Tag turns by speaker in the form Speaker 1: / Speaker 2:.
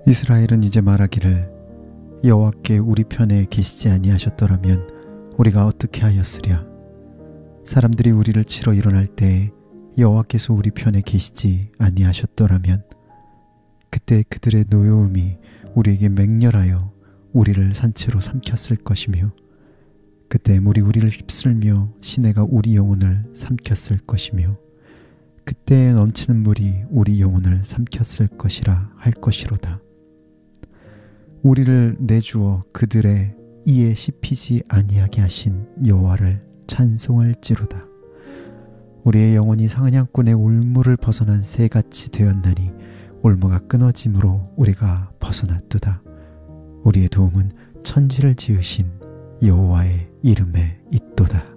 Speaker 1: 이스라엘은 이제 말하기를 여호와께 우리 편에 계시지 아니하셨더라면 우리가 어떻게 하였으랴. 사람들이 우리를 치러 일어날 때에 여호와께서 우리 편에 계시지 아니하셨더라면 그때 그들의 노여움이 우리에게 맹렬하여 우리를 산채로 삼켰을 것이며 그때 물이 우리를 휩쓸며 시내가 우리 영혼을 삼켰을 것이며 그때 넘치는 물이 우리 영혼을 삼켰을 것이라 할 것이로다. 우리를 내주어 그들의 이에 씹히지 아니하게 하신 여호와를 찬송할지로다. 우리의 영혼이 상한양꾼의 올무를 벗어난 새같이 되었나니 올무가 끊어짐으로 우리가 벗어났도다. 우리의 도움은 천지를 지으신 여호와의 이름에 있도다.